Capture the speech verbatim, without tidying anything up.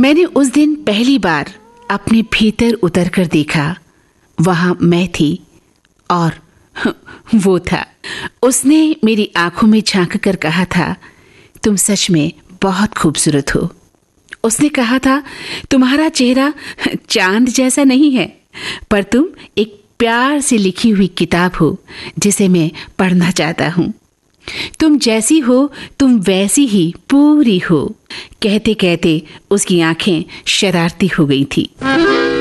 मैंने उस दिन पहली बार अपने भीतर उतर कर देखा। वहां मैं थी और वो था। उसने मेरी आंखों में झांक कर कहा था, तुम सच में बहुत खूबसूरत हो। उसने कहा था, तुम्हारा चेहरा चांद जैसा नहीं है, पर तुम एक प्यार से लिखी हुई किताब हो जिसे मैं पढ़ना चाहता हूं। तुम जैसी हो तुम वैसी ही पूरी हो। कहते कहते उसकी आंखें शरारती हो गई थी।